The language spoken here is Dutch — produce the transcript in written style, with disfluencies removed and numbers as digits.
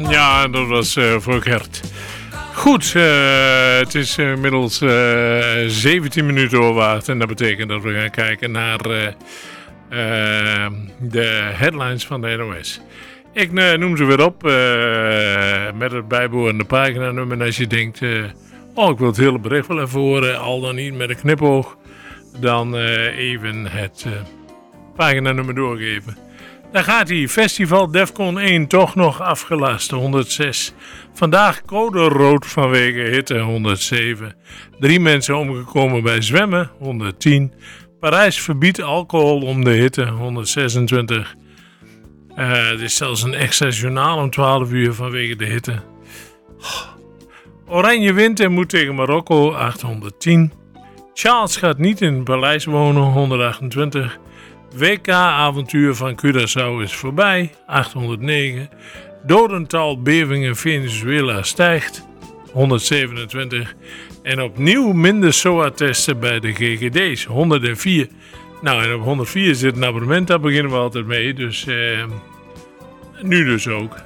Ja, dat was voor Gert. Goed, het is inmiddels 17 minuten over 8 en dat betekent dat we gaan kijken naar de headlines van de NOS. Ik noem ze weer op met het bijbehorende paginanummer. En als je denkt, ik wil het hele bericht wel even horen, al dan niet met een knipoog, dan even het paginanummer doorgeven. Daar gaat hij. Festival Defcon 1 toch nog afgelast, 106. Vandaag code rood vanwege hitte, 107. 3 mensen omgekomen bij zwemmen, 110. Parijs verbiedt alcohol om de hitte, 126. Het is zelfs een extra journaal om 12 uur vanwege de hitte. Oranje wint en moet tegen Marokko, 810. Charles gaat niet in het paleis wonen, 128. WK-avontuur van Curaçao is voorbij, 809. Dodental bevingen Venezuela stijgt, 127. En opnieuw minder SOA-testen bij de GGD's, 104. Nou, en op 104 zit een abonnement, daar beginnen we altijd mee. Dus nu dus ook.